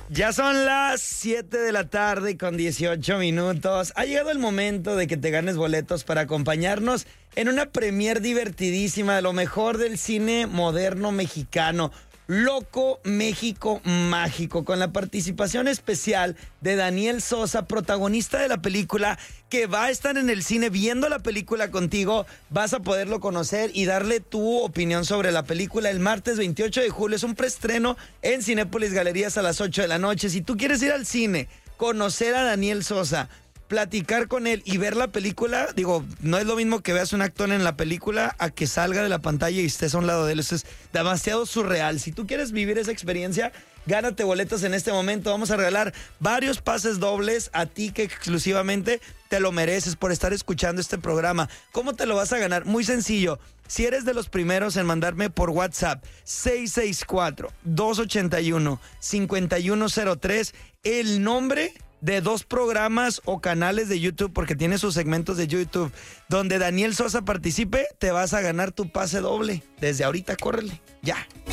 Ya son las 7 de la tarde con 18 minutos. Ha llegado el momento de que te ganes boletos para acompañarnos en una premier divertidísima de lo mejor del cine moderno mexicano. Loco México Mágico, con la participación especial de Daniel Sosa, protagonista de la película, que va a estar en el cine viendo la película contigo. Vas a poderlo conocer y darle tu opinión sobre la película el martes 28 de julio. Es un preestreno en Cinépolis Galerías a las 8 de la noche. Si tú quieres ir al cine, conocer a Daniel Sosa, platicar con él y ver la película, digo, no es lo mismo que veas un actor en la película a que salga de la pantalla y estés a un lado de él. Eso es demasiado surreal. Si tú quieres vivir esa experiencia, gánate boletos en este momento. Vamos a regalar varios pases dobles a ti que exclusivamente te lo mereces por estar escuchando este programa. ¿Cómo te lo vas a ganar? Muy sencillo. Si eres de los primeros en mandarme por WhatsApp 664-281-5103 el nombre de 2 programas o canales de YouTube, porque tiene sus segmentos de YouTube donde Daniel Sosa participe, te vas a ganar tu pase doble. Desde ahorita, córrele, ya.